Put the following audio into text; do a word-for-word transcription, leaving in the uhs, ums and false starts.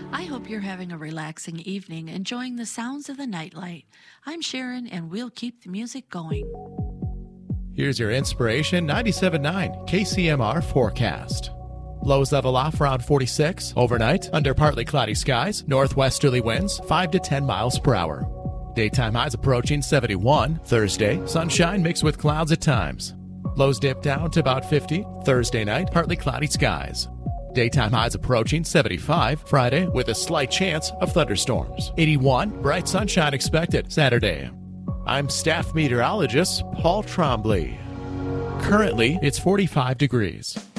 I hope you're having a relaxing evening, enjoying the sounds of the nightlight. I'm Sharon, and we'll keep the music going. Here's your Inspiration ninety-seven point nine K C M R forecast. Lows level off around forty-six. Overnight, under partly cloudy skies, northwesterly winds five to ten miles per hour. Daytime highs approaching seventy-one. Thursday, sunshine mixed with clouds at times. Lows dip down to about fifty. Thursday night, partly cloudy skies. Daytime highs approaching seventy-five. Friday, with a slight chance of thunderstorms. eighty-one. Bright sunshine expected Saturday. I'm staff meteorologist Paul Trombley. Currently, it's forty-five degrees.